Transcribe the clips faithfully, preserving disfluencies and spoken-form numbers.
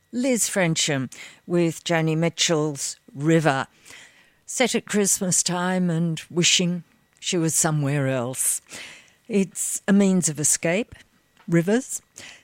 Liz Frensham with Joni Mitchell's River, set at Christmas time and wishing she was somewhere else. It's a means of escape, rivers,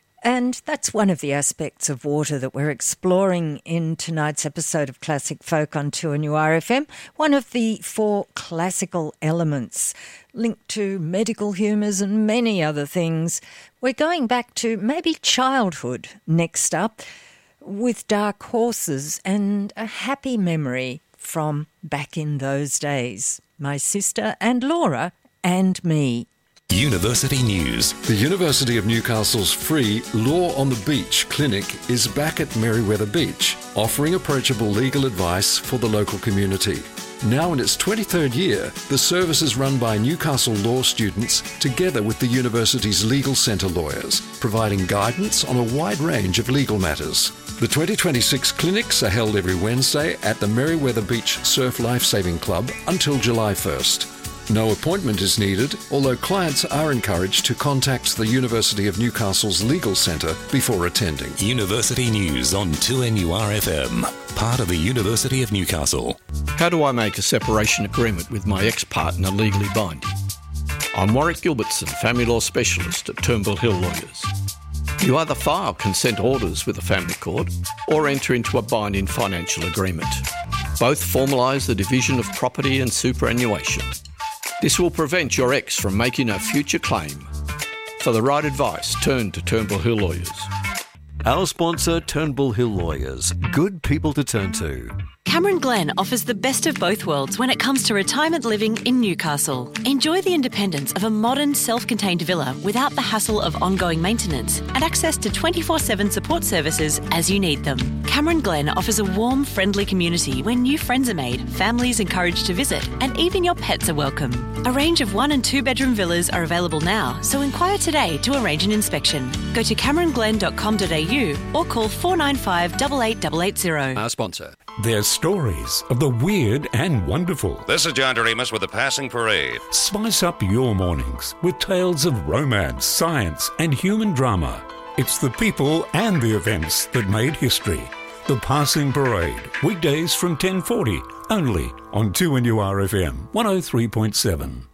and that's one of the aspects of water that we're exploring in tonight's episode of Classic Folk on two N U R F M, one of the four classical elements linked to medical humours and many other things. We're going back to maybe childhood next up with Dark Horses and a happy memory from back in those days. My sister and Laura and me. University News. The University of Newcastle's free Law on the Beach clinic is back at Merewether Beach, offering approachable legal advice for the local community. Now in its twenty-third year, the service is run by Newcastle law students together with the university's Legal Centre lawyers, providing guidance on a wide range of legal matters. The twenty twenty-six clinics are held every Wednesday at the Merewether Beach Surf Lifesaving Club until July first. No appointment is needed, although clients are encouraged to contact the University of Newcastle's Legal Centre before attending. University News on two N U R F M, part of the University of Newcastle. How do I make a separation agreement with my ex-partner legally binding? I'm Warwick Gilbertson, family law specialist at Turnbull Hill Lawyers. You either file consent orders with the family court or enter into a binding financial agreement. Both formalise the division of property and superannuation. This will prevent your ex from making a future claim. For the right advice, turn to Turnbull Hill Lawyers. Our sponsor, Turnbull Hill Lawyers. Good people to turn to. Cameron Glen offers the best of both worlds when it comes to retirement living in Newcastle. Enjoy the independence of a modern, self-contained villa without the hassle of ongoing maintenance and access to twenty-four seven support services as you need them. Cameron Glen offers a warm, friendly community where new friends are made, families encouraged to visit, and even your pets are welcome. A range of one and two bedroom villas are available now, so inquire today to arrange an inspection. Go to cameron glen dot com dot a u or call four nine five, eight eight eight eight zero. Our sponsor. There's stories of the weird and wonderful. This is John Doremus with the Passing Parade. Spice up your mornings with tales of romance, science and human drama. It's the people and the events that made history. The Passing Parade, weekdays from ten forty, only on two N U R F M one oh three point seven.